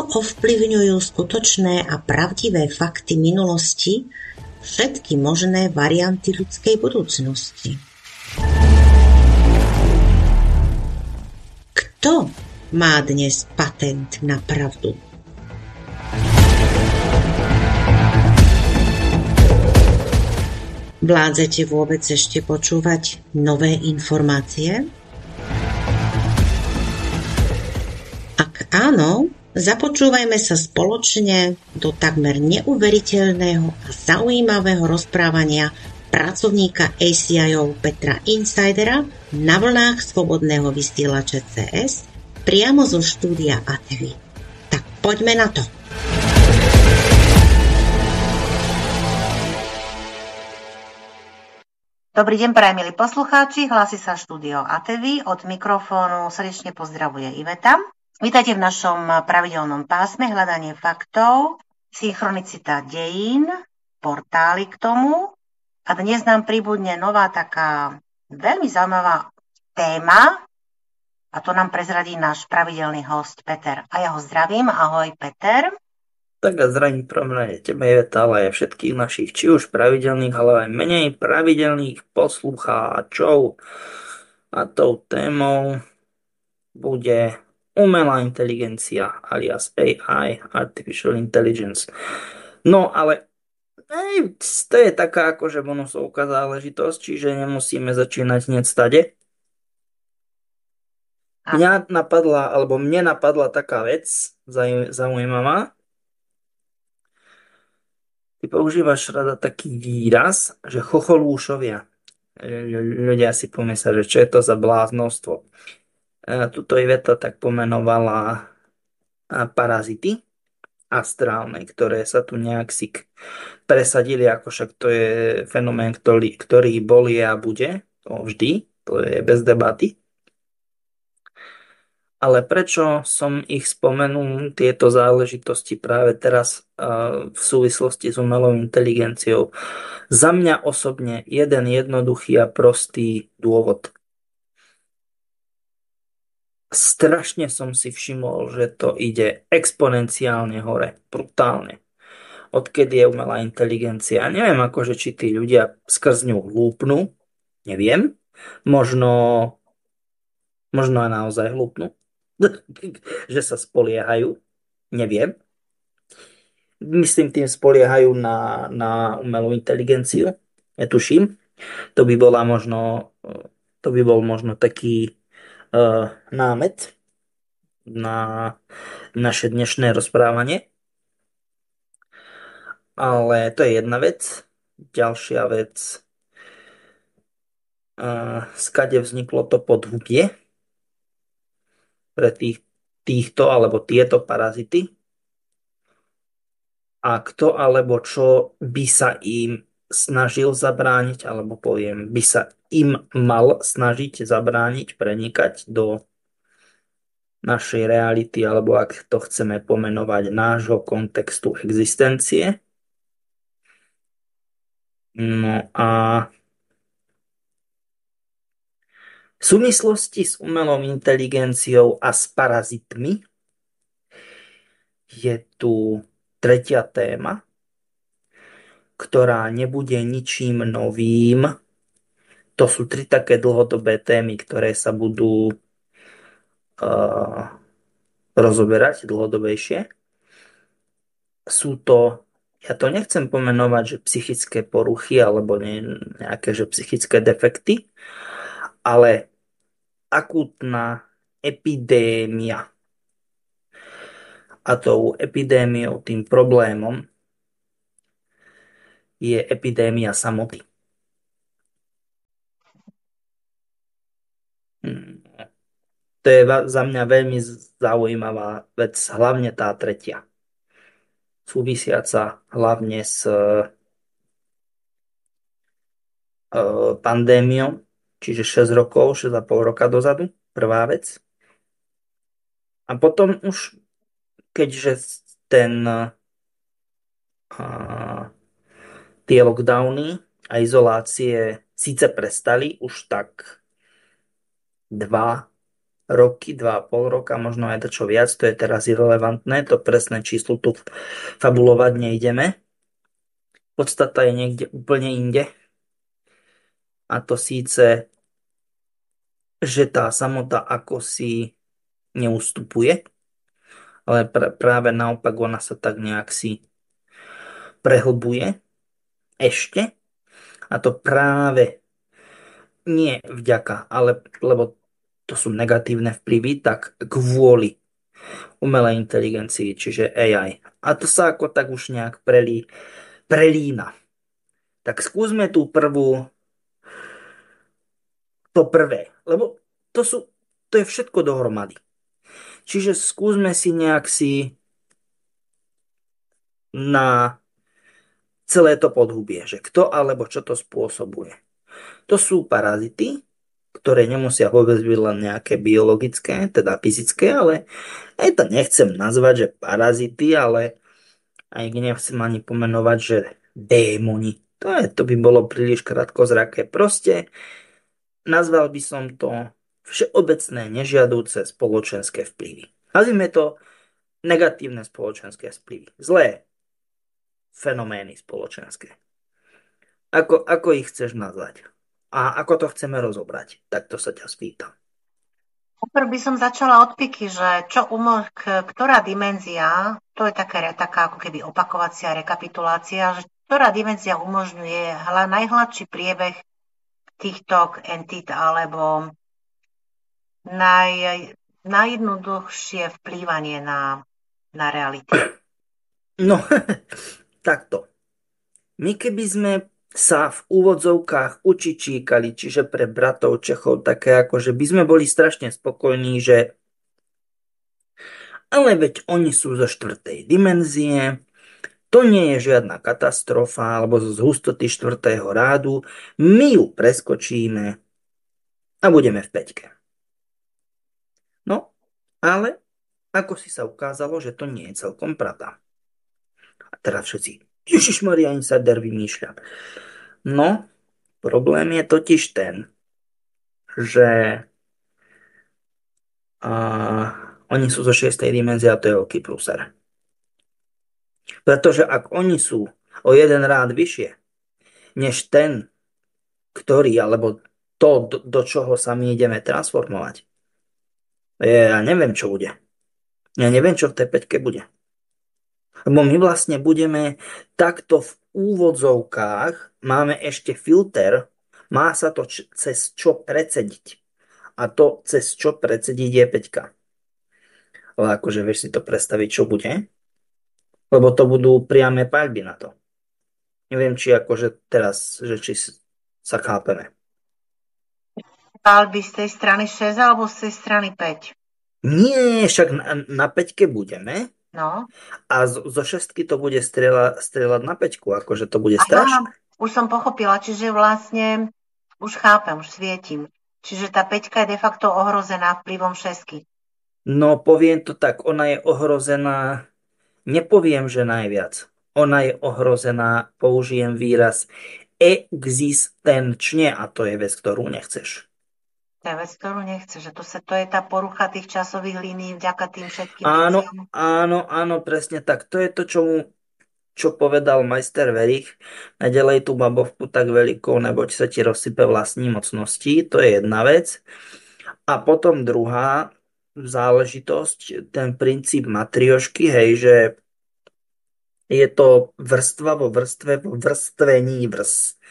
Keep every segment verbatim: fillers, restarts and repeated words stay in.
ovplyvňujú skutočné a pravdivé fakty minulosti všetky možné varianty ľudskej budúcnosti. Kto má dnes patent na pravdu? Vládzete vôbec ešte počúvať nové informácie? Ak áno, započúvajme sa spoločne do takmer neuveriteľného a zaujímavého rozprávania pracovníka á cé í ó Petra Insidera na vlnách Slobodného vysielača cé es priamo zo štúdia á té vé. Tak poďme na to. Dobrý deň, prajem milí poslucháči, hlási sa štúdio á té vé, od mikrofónu srdečne pozdravuje Iveta. Vítajte v našom pravidelnom pásme hľadanie faktov, synchronicita dejín, portály k tomu. A dnes nám pribudne nová taká veľmi zaujímavá téma a to nám prezradí náš pravidelný host Peter. A ja ho zdravím, ahoj Peter. Tak a zdravím prvom rade teba, Iveta, ale aj všetkých našich, či už pravidelných, ale aj menej pravidelných poslucháčov. A tou témou bude umelá inteligencia, alias á í, Artificial Intelligence. No, ale ej, to je taká akože bonusovka záležitosť, čiže nemusíme začínať hneď stade. Mňa napadla, alebo mne napadla taká vec zaujímavá. Ty používaš rada taký výraz, že chocholúšovia. Ľudia si pomyslia, že čo je to za bláznostvo. Tuto Iveta tak pomenovala parazity astrálne, ktoré sa tu nejak si presadili, ako však to je fenomén, ktorý, ktorý bol, je a bude. To vždy, to je bez debaty. Ale prečo som ich spomenul, tieto záležitosti práve teraz uh, v súvislosti s umelou inteligenciou? Za mňa osobne jeden jednoduchý a prostý dôvod. Strašne som si všimol, že to ide exponenciálne hore, brutálne. Odkedy je umelá inteligencia. Neviem, akože či tí ľudia skrz ňu hlúpnú, neviem. Možno, možno aj naozaj hlúpnú. Že sa spoliehajú, neviem. Myslím, tým spoliehajú na, na umelú inteligenciu, netuším. To by bola možno, to by bol možno taký uh, námet na naše dnešné rozprávanie. Ale to je jedna vec. Ďalšia vec, uh, skade vzniklo to podhubie pre tých, týchto alebo tieto parazity a kto alebo čo by sa im snažil zabrániť, alebo poviem, by sa im mal snažiť zabrániť prenikať do našej reality, alebo ak to chceme pomenovať, nášho kontextu existencie. No a v súvislosti s umelou inteligenciou a s parazitmi je tu tretia téma, ktorá nebude ničím novým. To sú tri také dlhodobé témy, ktoré sa budú uh, rozoberať dlhodobejšie. Sú to, ja to nechcem pomenovať, že psychické poruchy alebo ne, nejaké že psychické defekty, ale akútna epidémia. A tou epidémiou, tým problémom je epidémia samoty. To je za mňa veľmi zaujímavá vec, hlavne tá tretia. Súvisiaca hlavne s pandémiou, čiže šesť rokov, šesť a pol roka dozadu, prvá vec. A potom už, keďže ten a, tie lockdowny a izolácie síce prestali už tak dva roky, dva a pol roka, možno aj čo viac, to je teraz irrelevantné, to presné číslo tu fabulovať nejdeme. Podstata je niekde úplne inde. A to síce, že tá samota ako si neustupuje, ale pr- práve naopak ona sa tak nejak si prehlbuje ešte. A to práve nie vďaka, ale lebo to sú negatívne vplyvy, tak kvôli umelej inteligencii, čiže á í. A to sa ako tak už nejak prelí, prelína. Tak skúsme tú prvú, to prvé, lebo to sú, to je všetko dohromady. Čiže skúsme si nejak si na celé to podhubie, že kto alebo čo to spôsobuje. To sú parazity, ktoré nemusia vôbec byť len nejaké biologické, teda fyzické, ale aj to nechcem nazvať, že parazity, ale aj nechcem ani pomenovať, že démoni. To, je, to by bolo príliš krátkozraké. Proste nazval by som to všeobecné nežiadúce spoločenské vplyvy. Nazvime to negatívne spoločenské vplyvy. Zlé fenomény spoločenské. Ako, ako ich chceš nazvať? A ako to chceme rozobrať? Tak to sa ťa spýtam. Najprv by som začala od piky, že čo umo- k- ktorá dimenzia, to je taká, taká ako keby opakovacia rekapitulácia, že ktorá dimenzia umožňuje hla, najhladší priebeh týchto entít alebo naj, najjednoduchšie vplývanie na, na reality. No, takto. My keby sme sa v úvodzovkách učičíkali, čiže pre bratov Čechov také ako, že by sme boli strašne spokojní, že ale veď oni sú zo štvrtej dimenzie, to nie je žiadna katastrofa alebo z hustoty štvrtého rádu, my ju preskočíme a budeme v peťke. No, ale ako si sa ukázalo, že to nie je celkom pravda. A teraz všetci, Ježišmaria, insider vymýšľa. No, problém je totiž ten, že a, oni sú zo šiestej dimenzie a to je veľký prúser. Pretože ak oni sú o jeden rád vyššie, než ten, ktorý, alebo to, do, do čoho sa my ideme transformovať, ja neviem, čo bude. Ja neviem, čo v tej peťke bude. Lebo my vlastne budeme takto v úvodzovkách, máme ešte filter, má sa to č- cez čo precediť. A to, cez čo precediť, je peťka. Ale akože vieš si to predstaviť, čo bude? Lebo to budú priame paľby na to. Neviem, či akože teraz, že či sa chápeme. Palby z tej strany šesť alebo z tej strany päť? Nie, však na, na peťke budeme. No. A zo, zo šestky to bude strieľa, strieľať na peťku, akože to bude strašné. Už som pochopila, čiže vlastne už chápem, už svietim. Čiže tá peťka je de facto ohrozená vplyvom šesky. No, poviem to tak, ona je ohrozená, nepoviem, že najviac. Ona je ohrozená, použijem výraz existenčne a to je vec, ktorú nechceš. To je vec, ktorú nechceš. Že to, sa, to je tá porucha tých časových línií vďaka tým všetkým Áno, veciam. áno, áno, presne tak. To je to, čo mu čo povedal majster Verich, nadelej tú babovku tak veľkou, neboť sa ti rozsype vlastní mocnosti, to je jedna vec. A potom druhá záležitosť, ten princíp matriošky, hej, že je to vrstva vo vrstve, vo vrstvení vrs,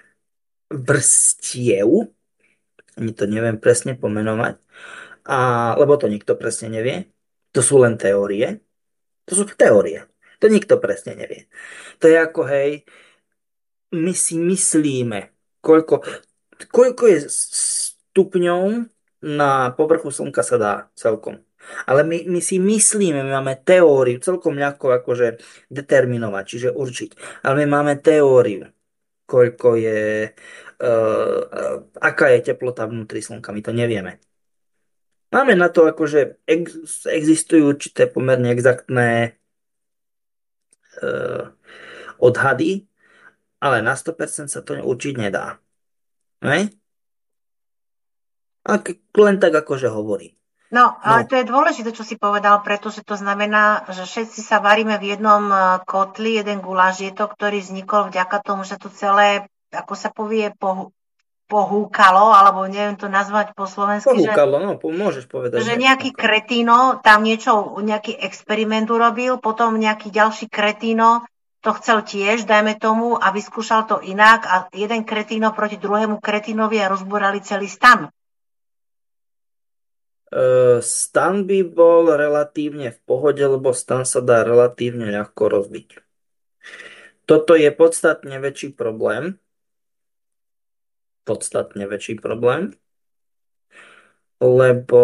vrstiev, ani to neviem presne pomenovať, a, lebo to nikto presne nevie, to sú len teórie, to sú teórie, to nikto presne nevie. To je ako, hej, my si myslíme, koľko, koľko je stupňov na povrchu Slnka sa dá celkom. Ale my, my si myslíme, my máme teóriu, celkom ľahko akože determinovať, čiže určiť. Ale my máme teóriu, koľko je, uh, uh, aká je teplota vnútri Slnka, my to nevieme. Máme na to akože ex, existujú určité pomerne exaktné uh, odhady, ale na sto percent sa to určiť nedá. Ne? A len tak akože hovorí. No, ale No, to je dôležité, čo si povedal, pretože to znamená, že všetci sa varíme v jednom eh, kotli, jeden guláš je to, ktorý vznikol vďaka tomu, že to celé, ako sa povie, pohu- pohúkalo, alebo neviem to nazvať po slovensky, že, pohúkalo, no, po- môžeš povedať, že hej. nejaký Ako. kretino tam niečo, nejaký experiment urobil, potom nejaký ďalší kretino to chcel tiež, dajme tomu, a vyskúšal to inak a jeden kretino proti druhému kretinovi a rozbúrali celý stan. E, stan by bol relatívne v pohode, lebo stan sa dá relatívne ľahko rozbiť. Toto je podstatne väčší problém. Podstatne väčší problém. Lebo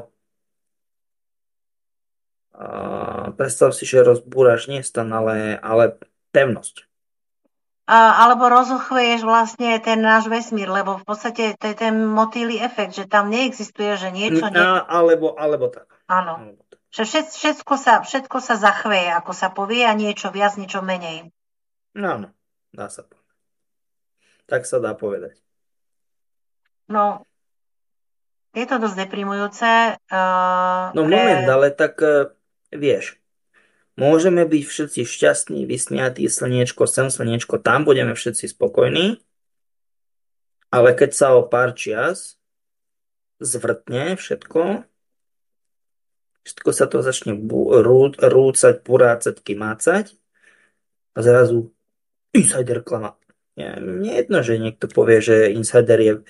a, predstav si, že rozbúraš nie stan, ale, ale pevnosť. A, alebo rozochveješ vlastne ten náš vesmír, lebo v podstate to je ten motýlý efekt, že tam neexistuje, že niečo... A, Nie... alebo, alebo tak. Áno. Alebo tak. Že všet, všetko, sa, všetko sa zachveje, ako sa povie, a niečo viac, niečo menej. Áno, dá sa povedať. Tak sa dá povedať. No, je to dosť deprimujúce. Uh, No pre... moment, ale tak e, vieš, môžeme byť všetci šťastní, vysmiatí, slniečko sem, slniečko tam, budeme všetci spokojní, ale keď sa o pár čias zvrtne všetko, všetko sa to začne bú, rú, rúcať, purácať, kymácať a zrazu insider klama. Nie, nie je jedno, že niekto povie, že insider je e,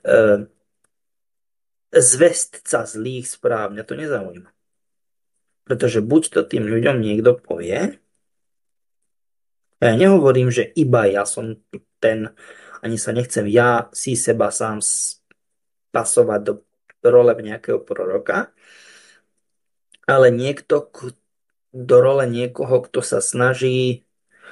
zvestca zlých správ, mňa to nezaujíma. Pretože buď to tým ľuďom niekto povie, ja nehovorím, že iba ja som ten, ani sa nechcem ja si seba sám pasovať do role nejakého proroka, ale niekto do role niekoho, kto sa snaží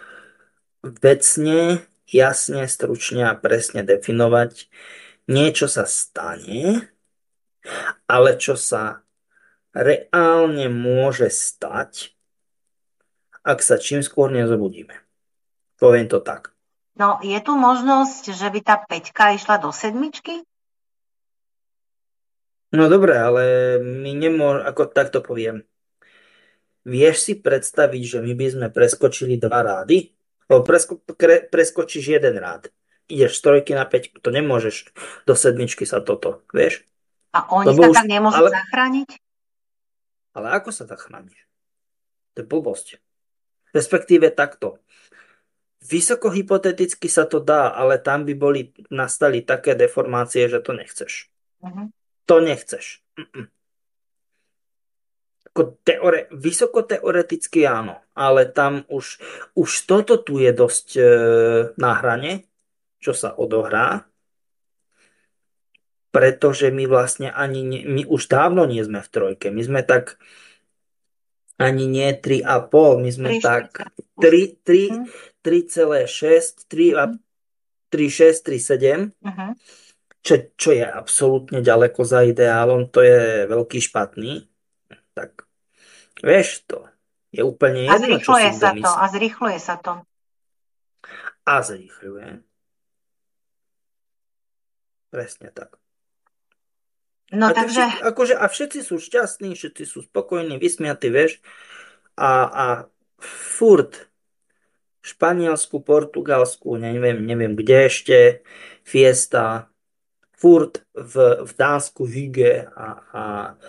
vecne, jasne, stručne a presne definovať, niečo sa stane, ale čo sa reálne môže stať, ak sa čím skôr nezobudíme. Poviem to tak. No, je tu možnosť, že by tá peťka išla do sedmičky? No dobre, ale my nemôžeme, ako takto poviem. Vieš si predstaviť, že my by sme preskočili dva rády? Lebo presko, kre, preskočíš jeden rád. Ideš z trojky na päťku, to nemôžeš do sedmičky sa toto, vieš? A oni Lebo sa už, tak nemôžu ale, zachrániť? ale ako sa tak chrániš? To je blbosť. Respektíve takto. Vysoko hypoteticky sa to dá, ale tam by boli nastali také deformácie, že to nechceš. Uh-huh. To nechceš. Mm-mm. Ako teore, vysoko teoreticky áno, ale tam už, už toto tu je dosť e, na hrane, čo sa odohrá, pretože my vlastne ani nie, my už dávno nie sme v trojke, my sme tak ani nie tri a pol, my sme tri, tak štyri. tri celé šesť, tri a tri šesť, tri sedem, Uh-huh. čo, čo je absolútne ďaleko za ideálom, to je veľký špatný, tak vieš to. Je úplne A jedno, čo si zrýchluje sa kto to, myslí. a zrýchluje sa to. A zrýchľuje. Presne tak. No A, takže... všetci, akože, a všetci sú šťastní, všetci sú spokojní, vysmiatí, vieš. A, a furt v Španielsku, Portugalsku, neviem, neviem kde ešte, fiesta, furt v, v Dánsku hygge a, a,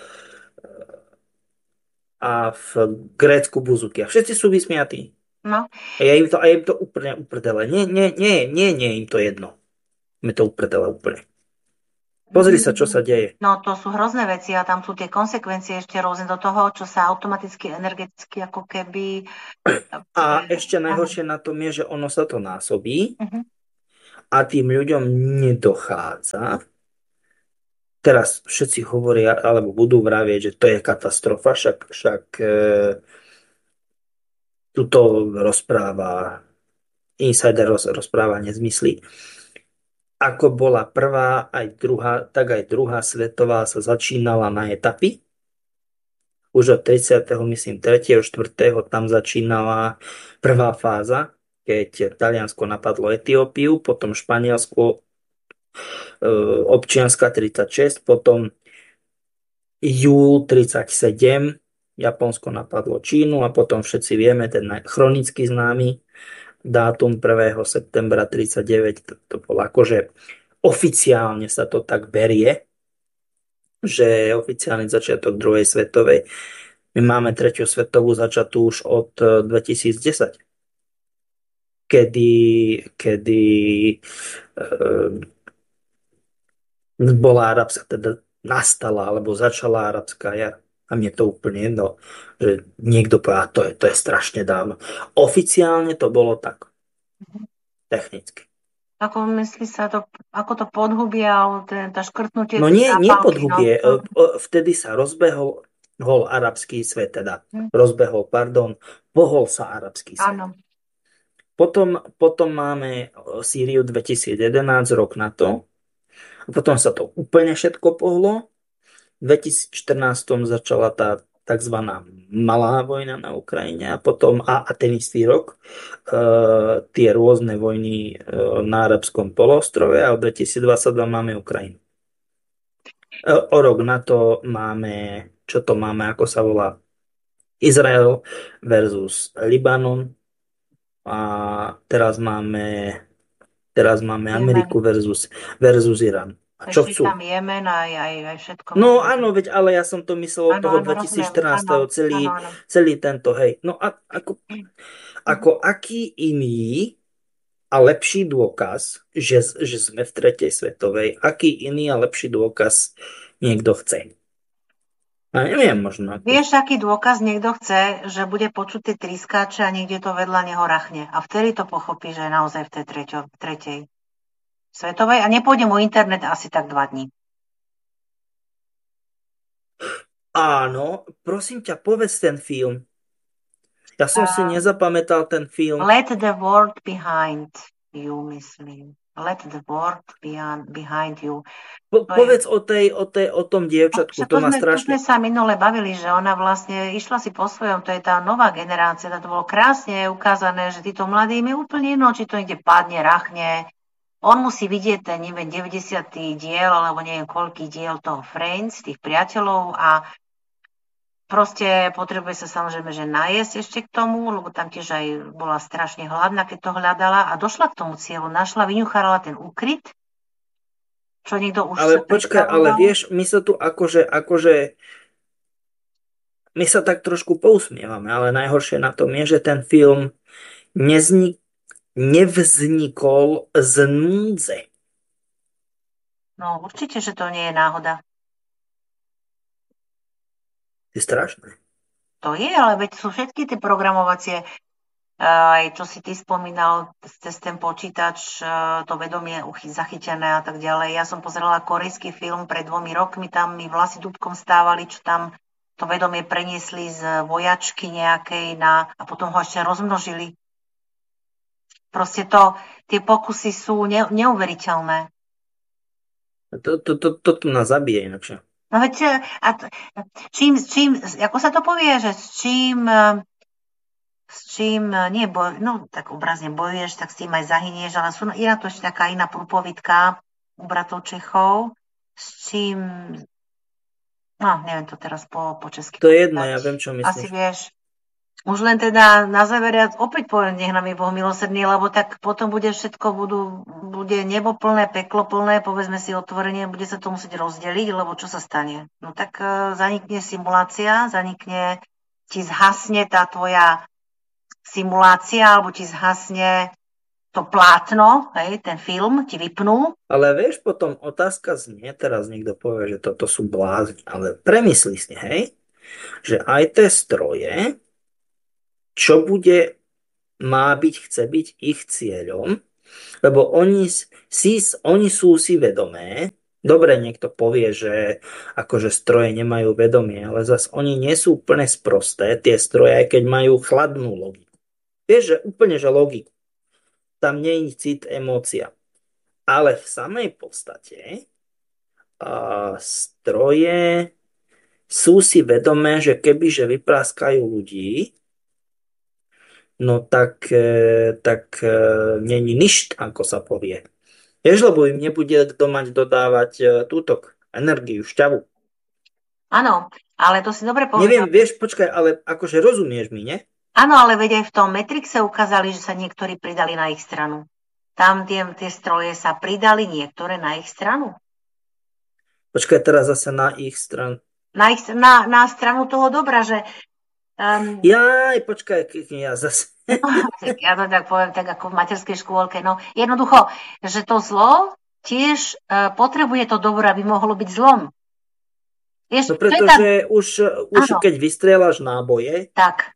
a v Grécku buzuky. A všetci sú vysmiatí. No. A je im to, a je im to úplne uprdele. Nie, nie, nie, nie, nie je im to jedno. Je to uprdele úplne. Pozri sa, čo sa deje. No to sú hrozné veci a tam sú tie konsekvencie ešte rôzne do toho, čo sa automaticky, energeticky ako keby... A ešte najhoršie na tom je, že ono sa to násobí Uh-huh. a tým ľuďom nedochádza. Teraz všetci hovoria, alebo budú vravieť, že to je katastrofa, však, však e, tuto rozpráva, insider roz, rozpráva nezmysly. Ako bola prvá, aj druhá, tak aj druhá svetová sa začínala na etapy. Už od tridsiateho myslím, tretieho štvrtého tam začínala prvá fáza, keď Taliansko napadlo Etiópiu, potom Španielsko, e, občianska tridsaťšesť, potom júl tridsaťsedem Japonsko napadlo Čínu a potom všetci vieme ten chronicky známy dátum prvého septembra tridsaťdeväť. To, to bolo akože oficiálne sa to tak berie, že oficiálny začiatok druhej svetovej. My máme tretiu svetovú začatú už od dvetisícdesať, kedy, kedy e, bola arabská, teda nastala, alebo začala arabská jar. A mne to úplne jedno, že niekto povedal, to je, to je strašne dávno. Oficiálne to bolo tak. Technicky. Ako myslí sa to, ako to podhubie, alebo tá škrtnutie No tej nie, nie zápalky, podhubie. no. Vtedy sa rozbehol hol arabský svet, teda hm. rozbehol, pardon, pohol sa arabský svet. Áno. Potom, potom máme Sýriu dvetisícjedenásť, rok na to. Potom sa to úplne všetko pohlo. V dvetisícštrnásť začala tá tzv. Malá vojna na Ukrajine a potom a, a ten istý rok e, tie rôzne vojny e, na arabskom poloostrove a v dvetisícdvadsaťdva máme Ukrajinu. E, o rok na to máme, čo to máme, ako sa volá, Izrael versus Libanon a teraz máme teraz máme Jemen. Ameriku versus, versus Irán. A čo Ešte chcú? tam Jemen aj, aj, aj všetko. No áno, veď, ale ja som to myslel od Áno, toho áno, dvetisícštrnásť. rozumiem. Áno, celý, áno, áno. celý tento, hej. No a ako, ako aký iný a lepší dôkaz, že, že sme v tretej svetovej, aký iný a lepší dôkaz niekto chce? A neviem, možno. Ako... Vieš, aký dôkaz niekto chce, že bude počuť tie triskáče a niekde to vedľa neho rachne. A vtedy to pochopí, že je naozaj v tej treťo, tretej svetovej. A nepôjdem o internet asi tak dva dní. Áno, prosím ťa, povedz ten film. Ja som uh, si nezapamätal ten film. Let the world behind you, myslím. Let the world behind, behind you. Po, povedz je... o, tej, o, tej, o tom dievčatku, to, to ma strašne... To sme sa minule bavili, že ona vlastne išla si po svojom, to je tá nová generácia, to bolo krásne ukázané, že títo mladí mi úplne jedno, či to niekde padne, rachne. On musí vidieť ten, neviem, deväťdesiaty diel, alebo neviem, koľký diel toho Friends, tých priateľov a proste potrebuje sa samozrejme, že najesť ešte k tomu, lebo tam tiež aj bola strašne hladná, keď to hľadala a došla k tomu cieľu, našla, vyňuchala ten úkryt, čo niekto už... Ale počkaj, ale vieš, my sa tu akože, akože my sa tak trošku pousmievame, ale najhoršie na tom je, že ten film neznik, nevznikol z núdze. No určite, že to nie je náhoda. Je strašné. To je, ale veď sú všetky tie programovacie, aj čo si ty spomínal, cez ten počítač, to vedomie zachytené a tak ďalej. Ja som pozerala korejský film pred dvomi rokmi, tam mi vlasy dúbkom stávali, čo tam to vedomie preniesli z vojačky nejakej na, a potom ho ešte rozmnožili. Proste to, tie pokusy sú ne, neuveriteľné. To, to, to, to, to nás zabije inakšie. No veď, a čím, čím, ako sa to povie, že s čím, s čím, nie boj, no tak obrazne bojuješ, tak s tým aj zahynieš, ale sú, je na to ešte taká iná prúpovidka u bratov Čechov, s čím, no neviem to teraz po, po česky. To je jedno, ja viem, čo myslíš. Asi vieš. Už len teda na záver ja opäť poviem, nech nám je Boh milosrdný, lebo tak potom bude všetko, budú, bude nebo plné, peklo plné, povedzme si otvorenie, bude sa to musieť rozdeliť, lebo čo sa stane? No tak e, zanikne simulácia, zanikne, ti zhasne tá tvoja simulácia, alebo ti zhasne to plátno, hej, ten film ti vypnú. Ale vieš, potom otázka znie, teraz niekto povie, že toto sú blázni, ale premyslí si, hej, že aj tie stroje, čo bude, má byť, chce byť ich cieľom, lebo oni, si, oni sú si vedomé. Dobre, niekto povie, že akože stroje nemajú vedomie, ale zase oni nie sú úplne sprosté, tie stroje, aj keď majú chladnú logiku. Vieš, že úplne, že logiku. Tam nie je cit, emócia. Ale v samej podstate a stroje sú si vedomé, že kebyže vypráskajú ľudí, no tak, tak není ništ, ako sa povie. Vieš, lebo im nebude kto mať dodávať tútok, energiu, šťavu. Áno, ale to si dobre povedal. Neviem, vieš, počkaj, ale akože rozumieš mi, ne? Áno, ale veď aj v tom Matrixe ukázali, že sa niektorí pridali na ich stranu. Tam tie, tie stroje sa pridali niektoré na ich stranu. Počkaj, teraz zase na ich stranu. Na, ich, na, na stranu toho dobra, že... Um, Jaj, počkaj, ja zase... no, ja to tak poviem, tak ako v materskej škôlke. No, jednoducho, že to zlo tiež uh, potrebuje to dobro, aby mohlo byť zlom. Vieš, No pretože už, už keď vystrieľaš náboje... Tak.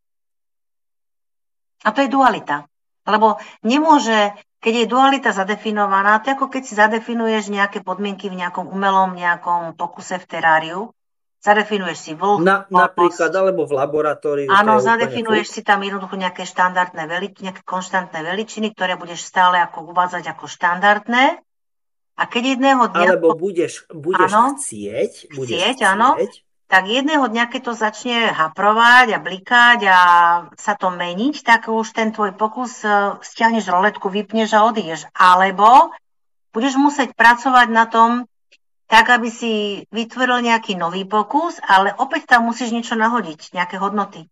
A to je dualita. Lebo nemôže, keď je dualita zadefinovaná, to je ako keď si zadefinuješ nejaké podmienky v nejakom umelom nejakom pokuse v teráriu. Zadefinuješ si vlh. Na, napríklad, alebo v laboratóriu. Áno, zadefinuješ si tam jednoducho nejaké štandardné veličiny, nejaké konštantné veličiny, ktoré budeš stále ako uvádzať ako štandardné. A keď jedného dňa... Alebo budeš, budeš áno, chcieť, budeš chcieť, chcieť, áno, tak jedného dňa, keď to začne haprovať a blikať a sa to meniť, tak už ten tvoj pokus stiahneš roletku, vypneš a odídeš. Alebo budeš musieť pracovať na tom, tak, aby si vytvoril nejaký nový pokus, ale opäť tam musíš niečo nahodiť, nejaké hodnoty.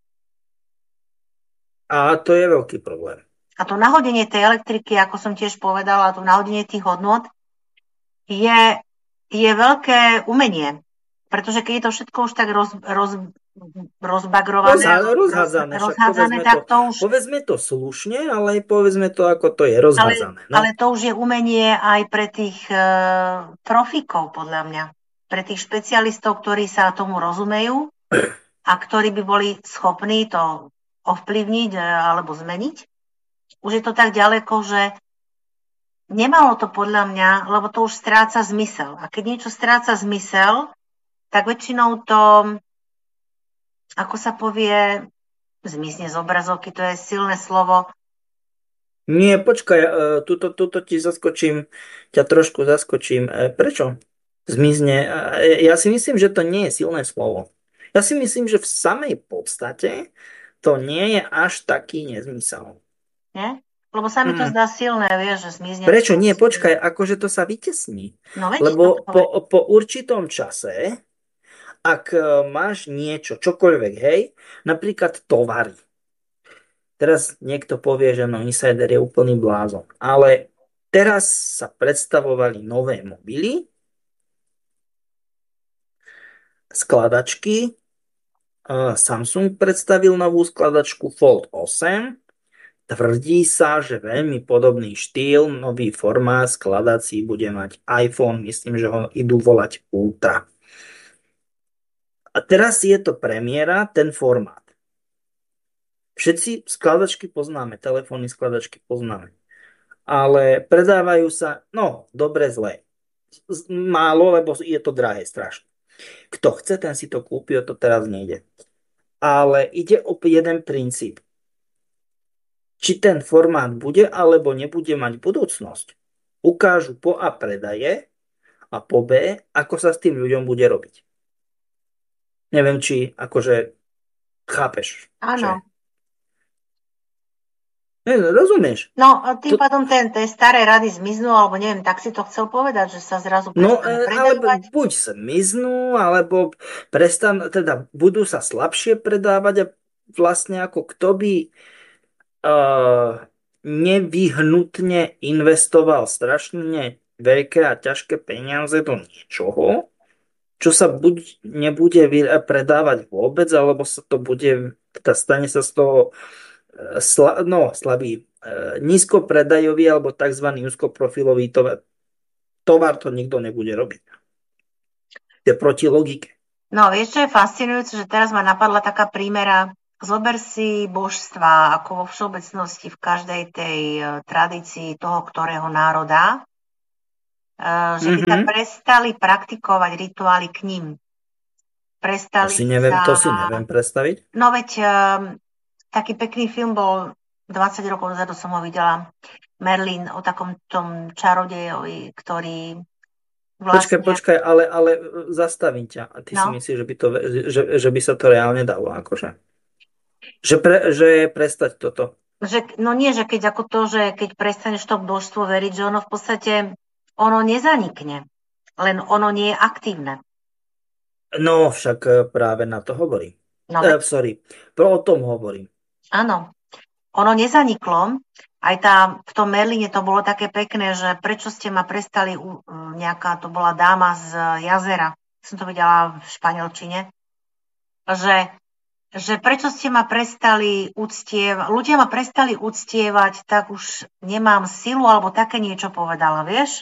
A to je veľký problém. A to nahodenie tej elektriky, ako som tiež povedala, to nahodenie tých hodnot je, je veľké umenie. Pretože keď je to všetko už tak roz, roz, rozbagrované, Rozhá, rozhádzané, roz, rozhádzané tak to, to už... Povedzme to slušne, ale povedzme to, ako to je, rozhádzané. Ale, no? ale to už je umenie aj pre tých e, profíkov, podľa mňa. Pre tých špecialistov, ktorí sa tomu rozumejú a ktorí by boli schopní to ovplyvniť e, alebo zmeniť. Už je to tak ďaleko, že nemalo to podľa mňa, lebo to už stráca zmysel. A keď niečo stráca zmysel, tak väčšinou to, ako sa povie, zmizne z obrazovky, to je silné slovo. Nie, počkaj, tuto, tuto ti zaskočím, ťa trošku zaskočím. Prečo zmizne? Ja si myslím, že to nie je silné slovo. Ja si myslím, že v samej podstate to nie je až taký nezmysel. Nie? Lebo sa mi to hmm. zdá silné, vieš, že zmizne. Prečo? Nie, počkaj, akože to sa vytesní. No, veď, Lebo po, po určitom čase, ak máš niečo, čokoľvek, hej, napríklad tovary. Teraz niekto povie, že no insider je úplný blázon. Ale teraz sa predstavovali nové mobily, skladačky. Samsung predstavil novú skladačku Fold osem. Tvrdí sa, že veľmi podobný štýl, nový formát skladací bude mať iPhone. Myslím, že ho idú volať Ultra. A teraz je to premiéra, ten formát. Všetci skladačky poznáme, telefónne skladačky poznáme. Ale predávajú sa, no, dobre, zlé. Málo, lebo je to drahé strašne. Kto chce, ten si to kúpi, o to teraz nejde. Ale ide o jeden princíp. Či ten formát bude alebo nebude mať budúcnosť, ukážu po A predaje a po B, ako sa s tým ľuďom bude robiť. Neviem, či akože chápeš. Áno. Ne, rozumieš? No, tým to... pádom ten, tie staré rady zmiznú, alebo neviem, tak si to chcel povedať, že sa zrazu prestanú no, predávať? Alebo buď zmiznú, alebo prestanú, teda budú sa slabšie predávať a vlastne ako kto by uh, nevyhnutne investoval strašne veľké a ťažké peniaze do niečoho, čo sa buď nebude predávať vôbec, alebo sa to bude, teda stane sa z toho Sla, no, slabý, e, nízkopredajový alebo tzv. Úzkoprofilový tovar. Tovar to nikto nebude robiť. To je proti logike. No, vieš, čo je fascinujúce, že teraz ma napadla taká prímera. Zober si božstva, ako vo všeobecnosti v každej tej uh, tradícii toho, ktorého národa, uh, že by mm-hmm. sa prestali praktikovať rituály k ním. Prestali to si neviem, sa... to si neviem predstaviť. No veď... Uh, Taký pekný film bol, dvadsať rokov dozadu som ho videla, Merlin, o takom tom čarodejovi, ktorý vlastne... Počkaj, počkaj, ale, ale zastavím ťa. A ty no. si myslíš, že by, to, že, že by sa to reálne dalo, akože? Že, pre, že prestať toto? Že, no nie, že keď ako to, že keď prestaneš to božstvo veriť, že ono v podstate, ono nezanikne, len ono nie je aktívne. No, však e, práve na to hovorím. No, E, sorry, pro o tom hovorím. áno, ono nezaniklo. Aj tá, v tom Merlíne to bolo také pekné, že prečo ste ma prestali, u, nejaká to bola dáma z jazera, som to videla v španielčine, že, že prečo ste ma prestali uctievať, ľudia ma prestali uctievať, tak už nemám silu, alebo také niečo povedala, vieš?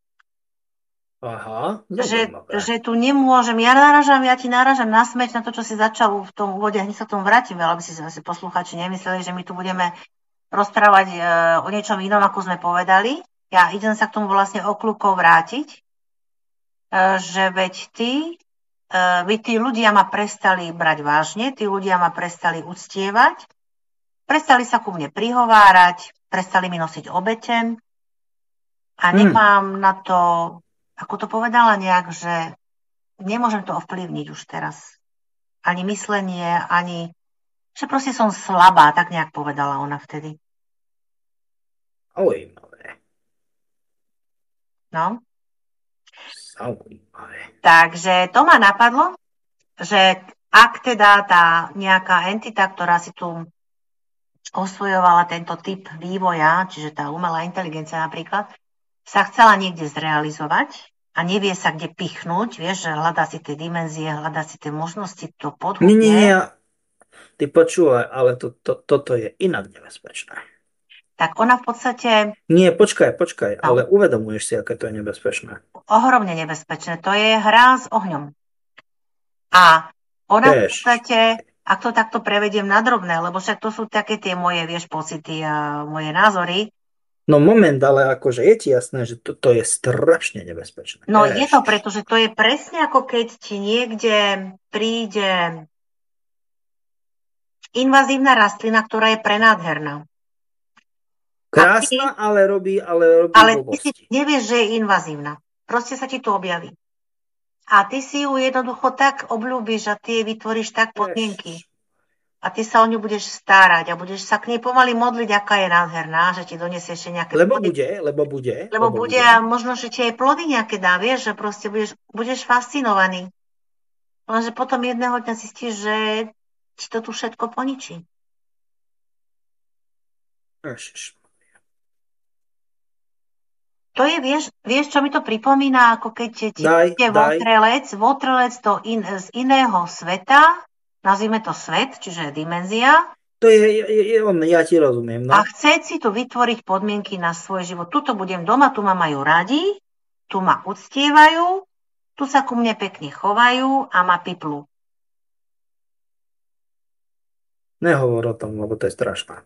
Aha, Že, zaujímavé. že tu nemôžem, ja náražam, ja ti náražam na smeť na to, čo si začal v tom úvode, hneď sa k tomu vrátim, ale aby si zase posluchači nemysleli, že my tu budeme rozprávať e, o niečom inom, ako sme povedali. Ja idem sa k tomu vlastne okľúkov vrátiť, e, že veď ty, e, veď tí ľudia ma prestali brať vážne, tí ľudia ma prestali uctievať, prestali sa ku mne prihovárať, prestali mi nosiť obete a Hmm. nemám na to, ako to povedala nejak, že nemôžem to ovplyvniť už teraz. Ani myslenie, ani... Že proste som slabá, tak nejak povedala ona vtedy. Zaujímavé. No. Zaujímavé. Takže to ma napadlo, že ak teda tá nejaká entita, ktorá si tu osvojovala tento typ vývoja, čiže tá umelá inteligencia napríklad, sa chcela niekde zrealizovať a nevie sa kde pichnúť, vieš, že hľadá si tie dimenzie, hľadá si tie možnosti, to podhubie. Nie, nie, nie, ty počúvaj, ale to, to, toto je inak nebezpečné. Tak ona v podstate... Nie, počkaj, počkaj, No. ale uvedomuješ si, aké to je nebezpečné. Ohromne nebezpečné. To je hra s ohňom. A ona v Vieš, podstate, ak to takto prevediem na drobné, lebo však to sú také tie moje, vieš, pocity a moje názory. no moment, ale akože je ti jasné, že to, to je strašne nebezpečné. No Vieš. je to preto, že to je presne ako keď ti niekde príde invazívna rastlina, ktorá je prenádherná. Krásna, ty- ale robí, ale robí Ale ty si blbosti. nevieš, že je invazívna. Proste sa ti to objaví. A ty si ju jednoducho tak obľúbiš a ty jej vytvoríš tak podmienky. Vieš. A ty sa o ňu budeš starať a budeš sa k nej pomaly modliť, aká je nádherná, že ti donesie ešte nejaké Lebo plody. bude, lebo bude. Lebo bude a možno, že ti aj plody nejaké dá, vieš, že proste budeš, budeš fascinovaný. Lenže potom jedného dňa zistíš, že ti to tu všetko poničí. Ježiš. To je, vieš, vieš, čo mi to pripomína, ako keď ti Daj, ide daj. votrelec, votrelec do in, z iného sveta, nazvime to svet, čiže dimenzia, To je, je, je on, ja ti rozumiem, no. a chce si tu vytvoriť podmienky na svoj život. Tuto budem doma, tu ma majú radi, tu ma uctievajú, tu sa ku mne pekne chovajú a ma piplu. Nehovor o tom, lebo to je strašné.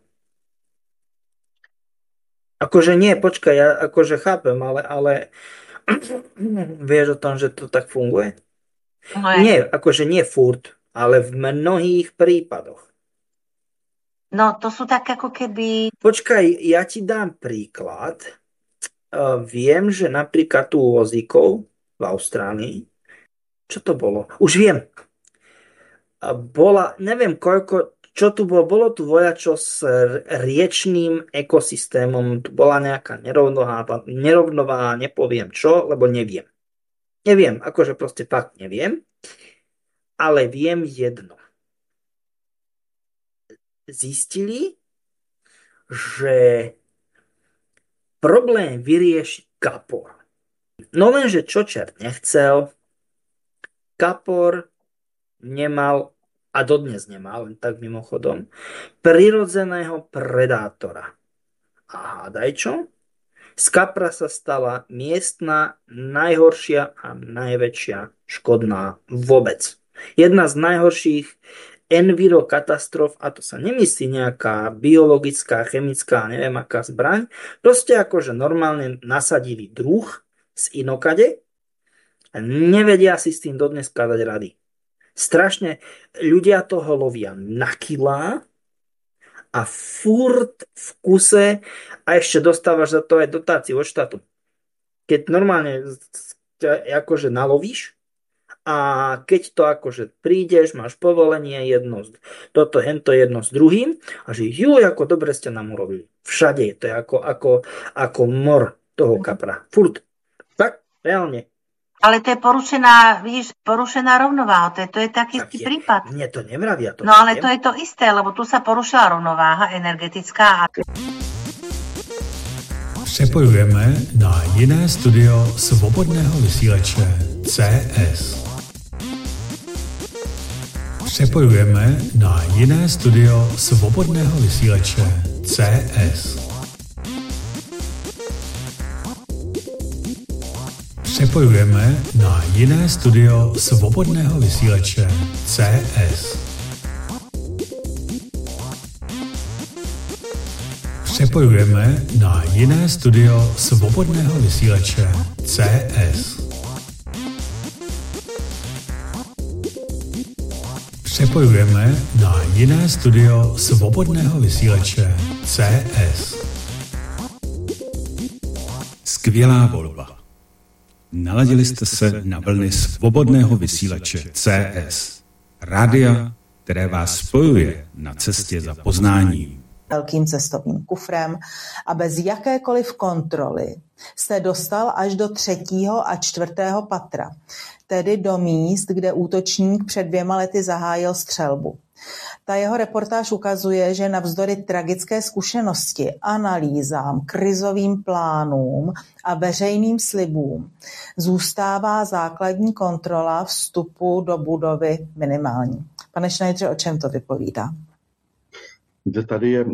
Akože nie, počkaj, ja akože chápem, ale, ale vieš o tom, že to tak funguje? No, ja, Nie, akože nie furt, ale v mnohých prípadoch. no to sú tak ako keby... Počkaj, ja ti dám príklad. Uh, viem, že napríklad tu u vozíkov v Austrálii, čo to bolo? Už viem. A bola, neviem koľko, čo tu bolo, bolo tu vojačo s r- riečným ekosystémom, tu bola nejaká nerovnováha, nerovnováha, nepoviem čo, lebo neviem. Neviem, akože proste fakt neviem, ale viem jedno. Zistili, že problém vyrieši kapor. No lenže čo čert nechcel, kapor nemal, a dodnes nemá, len tak mimochodom, prirodzeného predátora. A hádaj čo? Z kapra sa stala miestna najhoršia a najväčšia škodná vôbec. Jedna z najhorších envirokatastrof, a to sa nemyslí nejaká biologická, chemická, neviem aká zbraň, proste akože normálne nasadili druh z inokade a nevedia si s tým dodnes skladať rady. Strašne ľudia toho lovia na kilá a furt v kuse a ešte dostávaš za to aj dotáciu od štátu. Keď normálne akože nalovíš a keď to akože prídeš, máš povolenie jedno, toto, hento jedno s druhým a že ju, ako dobre ste nám urobili. Všade to je ako, ako, ako mor toho kapra. Furt. Tak, reálne. Ale to je porušená, vidíš, porušená rovnováha, to je, to je taký Tak je, prípad. mne to nevravia. To No ale viem. to je to isté, lebo tu sa porušila rovnováha energetická a Přepojujeme na jiné studio svobodného vysílače C S. Přepojujeme na jiné studio svobodného vysílače C S. Přepojujeme na jiné studio svobodného vysílače C S. Přepojujeme na jiné studio svobodného vysílače C S. Přepojujeme na jiné studio svobodného vysílače C S. Skvělá volba. Naladili jste se na vlny svobodného vysílače C S. Rádia, které vás spojuje na cestě za poznáním. Velkým cestovním kufrem a bez jakékoliv kontroly se dostal až do třetího a čtvrtého patra, tedy do míst, kde útočník před dvěma lety zahájil střelbu. Ta jeho reportáž ukazuje, že navzdory tragické zkušenosti, analýzám, krizovým plánům a veřejným slibům zůstává základní kontrola vstupu do budovy minimální. Pane Schneidere, o čem to vypovídá? Tady je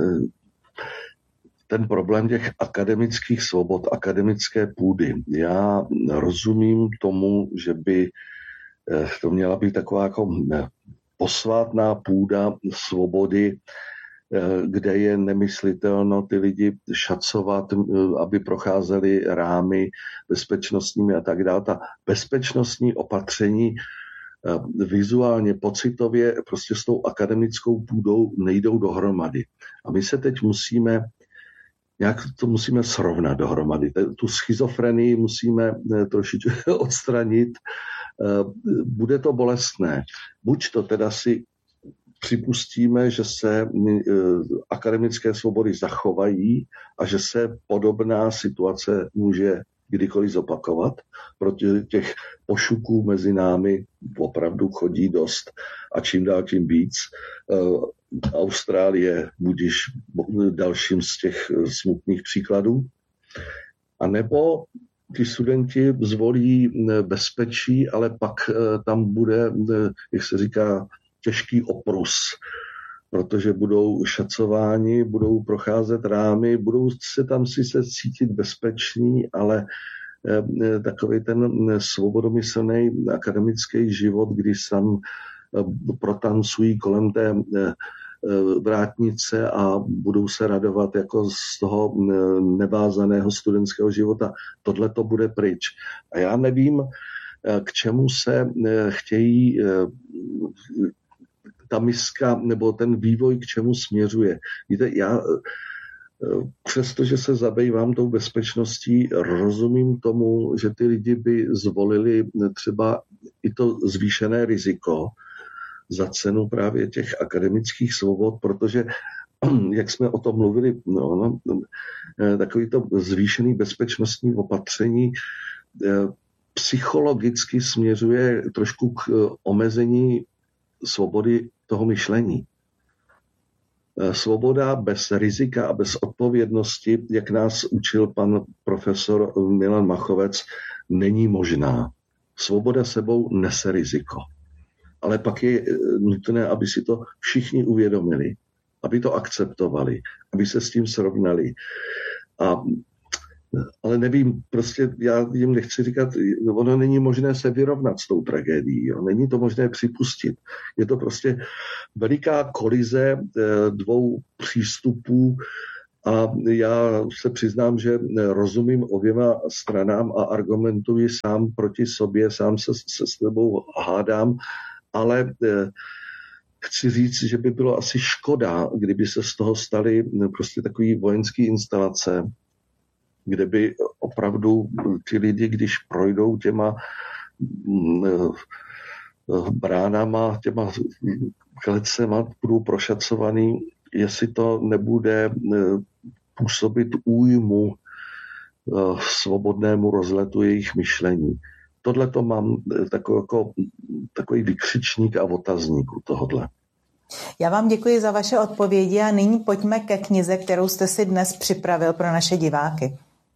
ten problém těch akademických svobod, akademické půdy. Já rozumím tomu, že by to měla být taková jako posvátná půda svobody, kde je nemyslitelno ty lidi šacovat, aby procházeli rámy bezpečnostními a tak dále. Ta bezpečnostní opatření vizuálně, pocitově prostě s tou akademickou půdou nejdou dohromady. A my se teď musíme nějak to musíme srovnat dohromady. Tu schizofrenii musíme trošičku odstranit. Bude to bolestné. Buď to teda si připustíme, že se akademické svobody zachovají a že se podobná situace může kdykoliv zopakovat, protože těch pošuků mezi námi opravdu chodí dost a čím dál tím víc. Austrálie budiž dalším z těch smutných příkladů. A nebo ty studenti zvolí bezpečí, ale pak tam bude, jak se říká, těžký oprus, protože budou šacováni, budou procházet rámy, budou se tam sice cítit bezpeční, ale takový ten svobodomyslný akademický život, kdy sam protancují kolem té vrátnice a budou se radovat jako z toho nevázaného studentského života. Tohle to bude pryč. A já nevím, k čemu se chtějí ta miska nebo ten vývoj k čemu směřuje. Víte, já přestože se zabývám tou bezpečností, rozumím tomu, že ty lidi by zvolili třeba i to zvýšené riziko za cenu právě těch akademických svobod, protože, jak jsme o tom mluvili, no, no, takový to zvýšený bezpečnostní opatření psychologicky směřuje trošku k omezení svobody toho myšlení. Svoboda bez rizika a bez odpovědnosti, jak nás učil pan profesor Milan Machovec, není možná. Svoboda sebou nese riziko. Ale pak je nutné, aby si to všichni uvědomili, aby to akceptovali, aby se s tím srovnali. A, ale nevím, prostě já jim nechci říkat, ono není možné se vyrovnat s tou tragédií, jo. Není to možné připustit. Je to prostě veliká kolize dvou přístupů a já se přiznám, že rozumím oběma stranám a argumentuji sám proti sobě, sám se, se s tebou hádám, ale chci říct, že by bylo asi škoda, kdyby se z toho staly prostě takový vojenský instalace, kde by opravdu ti lidi, když projdou těma bránama, těma klecema, budou prošacovaný, jestli to nebude působit újmu svobodnému rozletu jejich myšlení. tohle to mám takový, jako, takový vykřičník a otazník u tohohle. Já vám děkuji za vaše odpovědi a nyní pojďme ke knize, kterou jste si dnes připravil pro naše diváky.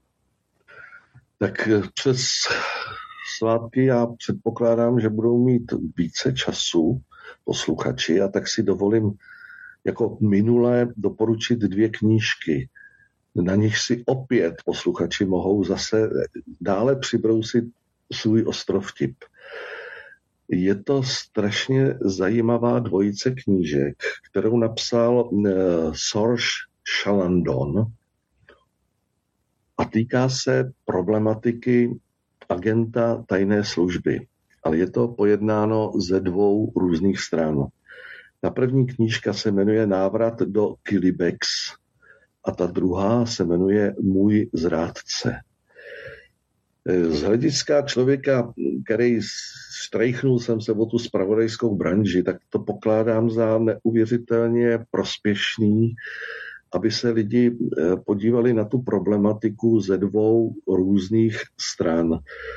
Tak přes svátky já předpokládám, že budou mít více času posluchači, a tak si dovolím jako minulé doporučit dvě knížky. Na nich si opět posluchači mohou zase dále přibrousit svůj ostrovtip. Je to strašně zajímavá dvojice knížek, kterou napsal Sorge Chalandon a týká se problematiky agenta tajné služby. Ale je to pojednáno ze dvou různých stran. Ta první knížka se jmenuje Návrat do Kilibex a ta druhá se jmenuje Můj zrádce. Z hlediska člověka, který štrejchnul jsem se o tu zpravodajskou branži, tak to pokládám za neuvěřitelně prospěšný, aby se lidi podívali na tu problematiku ze dvou různých stran.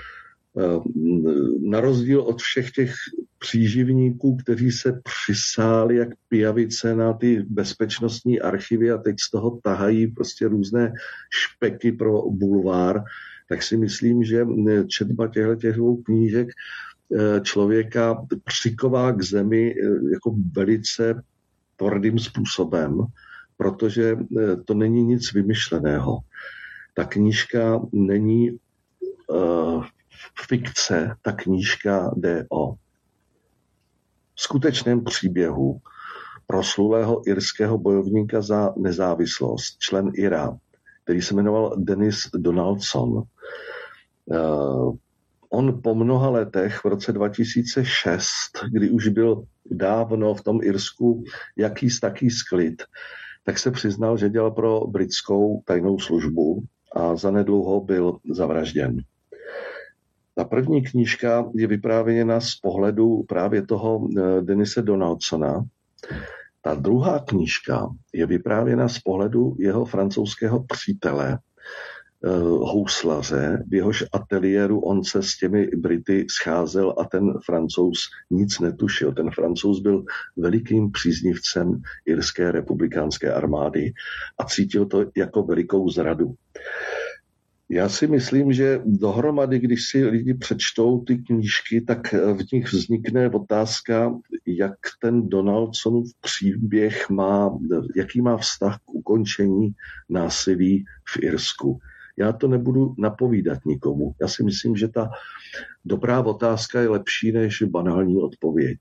Na rozdíl od všech těch příživníků, kteří se přisáli jak pijavice na ty bezpečnostní archivy a teď z toho tahají prostě různé špeky pro bulvár, tak si myslím, že četba těchto dvou knížek člověka přiková k zemi jako velice tvrdým způsobem, protože to není nic vymyšleného. Ta knížka není uh, fikce, ta knížka jde o skutečném příběhu proslulého irského bojovníka za nezávislost, člen I R A, který se jmenoval Denis Donaldson. Uh, on po mnoha letech v roce dva tisíce šest, kdy už byl dávno v tom Irsku jakýs taký sklid, tak se přiznal, že dělal pro britskou tajnou službu a zanedlouho byl zavražděn. Ta první knížka je vyprávěna z pohledu právě toho Denise Donaldsona. Ta druhá knížka je vyprávěna z pohledu jeho francouzského přítele, houslaře, v jehož ateliéru on se s těmi Brity scházel a ten Francouz nic netušil. Ten Francouz byl velikým příznivcem irské republikánské armády a cítil to jako velikou zradu. Já si myslím, že dohromady, když si lidi přečtou ty knížky, tak v nich vznikne otázka, jak ten Donaldsonův příběh má, jaký má vztah k ukončení násilí v Irsku. Já to nebudu napovídat nikomu. Já si myslím, že ta dobrá otázka je lepší než banální odpověď.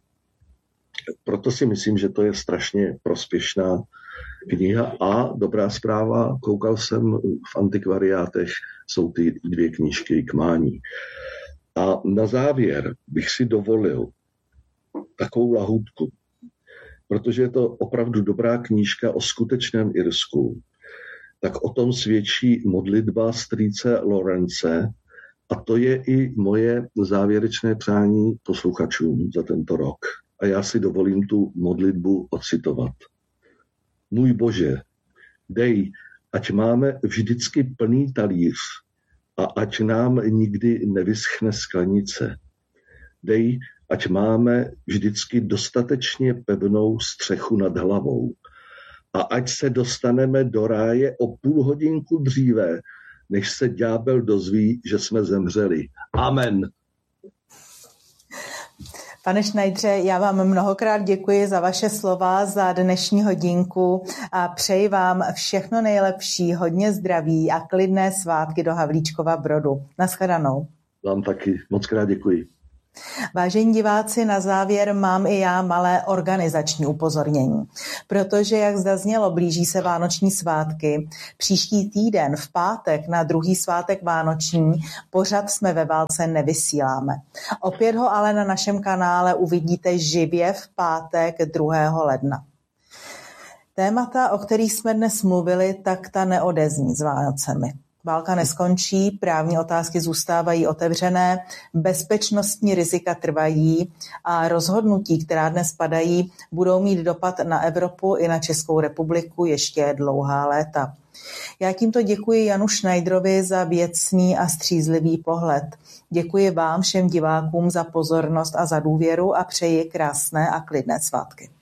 Proto si myslím, že to je strašně prospěšná kniha a dobrá zpráva, koukal jsem v antikvariátech, jsou ty dvě knížky k mání. A na závěr bych si dovolil takovou lahůdku, protože je to opravdu dobrá knížka o skutečném Irsku, tak o tom svědčí modlitba strýce Lorence a to je i moje závěrečné přání posluchačům za tento rok. A já si dovolím tu modlitbu ocitovat. Můj Bože, dej, ať máme vždycky plný talíř a ať nám nikdy nevyschne sklenice. Dej, ať máme vždycky dostatečně pevnou střechu nad hlavou a ať se dostaneme do ráje o půl hodinku dříve, než se ďábel dozví, že jsme zemřeli. Amen. Pane Schneidře, já vám mnohokrát děkuji za vaše slova, za dnešní hodinku a přeji vám všechno nejlepší, hodně zdraví a klidné svátky do Havlíčkova Brodu. Naschledanou. Vám taky moc krát děkuji. Vážení diváci, na závěr mám i já malé organizační upozornění, protože, jak zaznělo, blíží se vánoční svátky. Příští týden v pátek na druhý svátek vánoční pořad Jsme ve válce nevysíláme. Opět ho ale na našem kanále uvidíte živě v pátek druhého ledna. Témata, o kterých jsme dnes mluvili, tak ta neodezní s Vánocemi. Válka neskončí, právní otázky zůstávají otevřené, bezpečnostní rizika trvají a rozhodnutí, která dnes padají, budou mít dopad na Evropu i na Českou republiku ještě dlouhá léta. Já tímto děkuji Janu Schneiderovi za věcný a střízlivý pohled. Děkuji vám všem divákům za pozornost a za důvěru a přeji krásné a klidné svátky.